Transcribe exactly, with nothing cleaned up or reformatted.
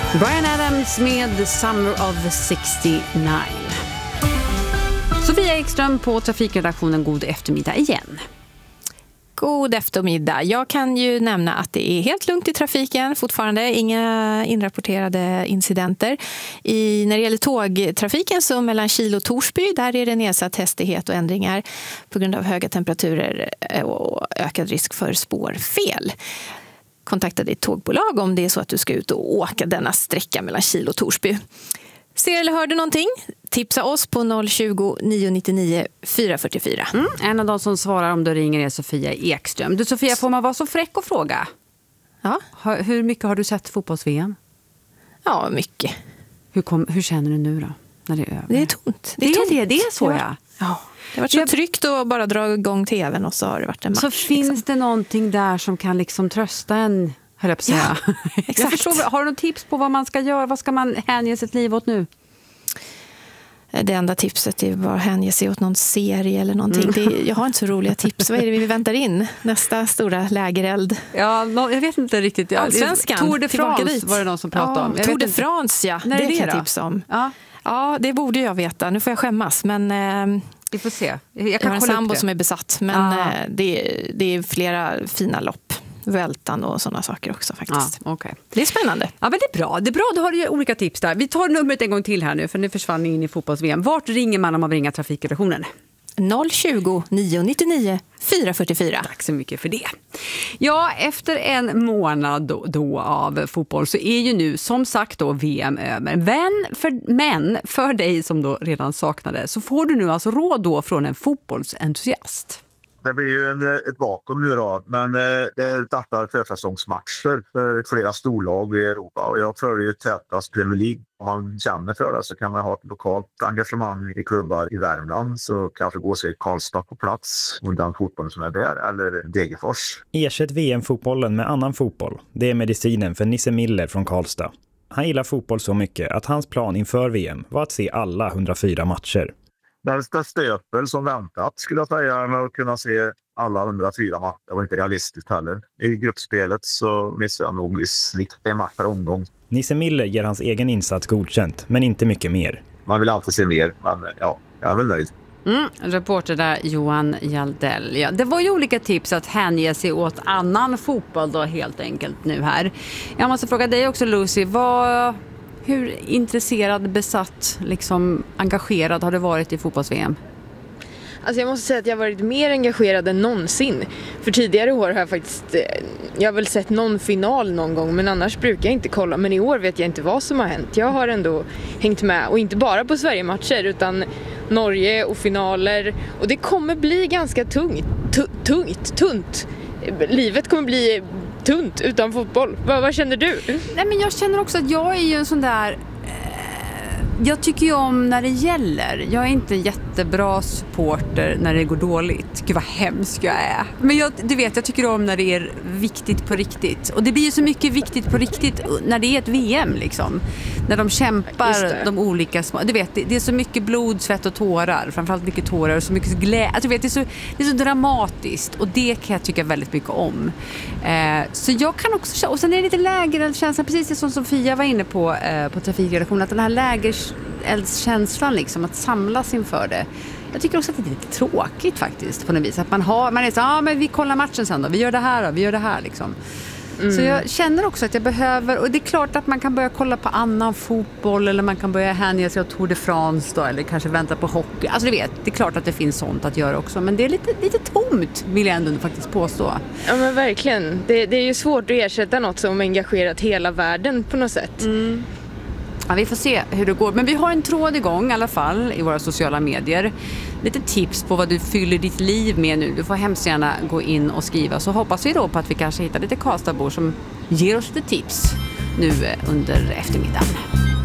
Bryan Adams med Summer of sextionio. Sofia Ekström på Trafikredaktionen, god eftermiddag igen. God eftermiddag. Jag kan ju nämna att det är helt lugnt i trafiken fortfarande. Inga inrapporterade incidenter. I, när det gäller tågtrafiken så mellan Kil och Torsby, där är det nedsatt hastighet och ändringar på grund av höga temperaturer och ökad risk för spårfel. Kontakta ditt tågbolag om det är så att du ska ut och åka denna sträcka mellan Kil och Torsby. Ser eller hör du någonting? Tipsa oss på noll tjugo, nio nittionio, fyra fyrtiofyra. Mm, en av de som svarar om du ringer är Sofia Ekström. Du Sofia, får man vara så fräck och fråga? Ja. Hur mycket har du sett fotbolls-V M? Ja, mycket. Hur, kom, hur känner du nu då? När det är över? Det är tomt. Det är, det, det, det är så, ja. Ja. Det har varit så jag... tryggt att bara dra igång tvn och så har det varit en match. Så finns liksom. Det någonting där som kan liksom trösta en, höll jag på att säga. Ja, exakt. Jag förstår, har du någon tips på vad man ska göra? Vad ska man hänge sitt liv åt nu? Det enda tipset är bara att hänge sig åt någon serie eller någonting. Mm. Det är, jag har inte så roliga tips. Vad är det vi väntar in? Nästa stora lägereld. Ja, jag vet inte riktigt. Ja, Allsvenskan. Tour de France var det någon som pratade ja, om. Jag Tour de France, ja. När det, är det kan då? jag tipsa om. Ja. ja, det borde jag veta. Nu får jag skämmas. Men, eh, vi får se. Jag, jag kan har en sambo som är besatt. Men eh, det, det är flera fina lopp. Vältan och sådana saker också faktiskt. Ja, okay. Det är spännande. Ja, men det är bra. Det är bra, då har du ju olika tips där. Vi tar numret en gång till här nu, för nu försvann in i fotbolls-V M. Vart ringer man om man ringer Trafikredaktionen? noll tjugo, nio nittionio, fyra fyrtiofyra. Tack så mycket för det. Ja, efter en månad då, då av fotboll så är ju nu som sagt då V M över. Men för, men för dig som då redan saknade så får du nu alltså råd då från en fotbollsentusiast. Det blir ju en, ett vakuum nu då, men eh, det startar försäsongsmatcher för flera storlag i Europa och jag följer ju tätast Premier League. Om man känner för det så kan man ha ett lokalt engagemang i klubbar i Värmland, så kanske gå och se Karlstad på plats och den fotbollen som är där, eller Degerfors. Ersätt V M-fotbollen med annan fotboll. Det är medicinen för Nisse Miller från Karlstad. Han gillar fotboll så mycket att hans plan inför V M var att se alla hundrafyra matcher. Den stöpel som väntat skulle jag säga, med att kunna se alla hundrafyra matcher. Det var inte realistiskt heller. I gruppspelet så missade jag nog i snitt en match per omgång. Nisse Miller ger hans egen insats godkänt, men inte mycket mer. Man vill alltid se mer, men ja, jag är väl nöjd. Mm, reporter där Johan Jaldell. Ja, det var ju olika tips att hänge sig åt annan fotboll då helt enkelt nu här. Jag måste fråga dig också, Lucy, vad... Hur intresserad, besatt, liksom engagerad har du varit i fotbolls-V M? Alltså jag måste säga att jag har varit mer engagerad än någonsin. För tidigare år har jag faktiskt, jag har väl sett någon final någon gång, men annars brukar jag inte kolla. Men i år vet jag inte vad som har hänt. Jag har ändå hängt med, och inte bara på Sverige-matcher utan Norge och finaler. Och det kommer bli ganska tungt, t- tungt, tunt. Livet kommer bli tunt utan fotboll. Vad, vad känner du? Nej, men jag känner också att jag är ju en sån där... Jag tycker ju om när det gäller. Jag är inte en jättebra supporter när det går dåligt. Gud vad hemskt jag är. Men jag, du vet, jag tycker om när det är viktigt på riktigt. Och det blir ju så mycket viktigt på riktigt när det är ett V M liksom. När de kämpar de olika små... Du vet, det, det är så mycket blod, svett och tårar. Framförallt mycket tårar och så mycket glädje. Alltså, du vet, det, är så, det är så dramatiskt. Och det kan jag tycka väldigt mycket om. Eh, så jag kan också... Och sen är det lite lägereldskänsla. Precis det som Sofia var inne på eh, på Trafikredaktionen. Att den här lägereldskänslan liksom. Att samlas inför det. Jag tycker också att det är lite tråkigt faktiskt på något vis. Att man har... Man är så, ja ah, men vi kollar matchen sen då. Vi gör det här då. Vi gör det här liksom. Mm. Så jag känner också att jag behöver, och det är klart att man kan börja kolla på annan fotboll, eller man kan börja hänga sig åt Tour de France då, eller kanske vänta på hockey. Alltså du vet, det är klart att det finns sånt att göra också, men det är lite, lite tomt, vill jag ändå faktiskt påstå. Ja men verkligen, det, det är ju svårt att ersätta något som engagerat hela världen på något sätt. Mm. Ja, vi får se hur det går. Men vi har en tråd igång i alla fall i våra sociala medier. Lite tips på vad du fyller ditt liv med nu. Du får hemskt gärna gå in och skriva. Så hoppas vi då på att vi kanske hittar lite Karlstadbor som ger oss lite tips nu under eftermiddagen.